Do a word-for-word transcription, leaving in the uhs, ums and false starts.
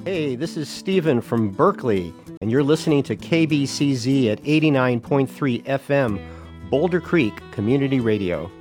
Hey, this is Stephen from Berkeley, and you're listening to K B C Z at eighty-nine point three F M, Boulder Creek Community Radio.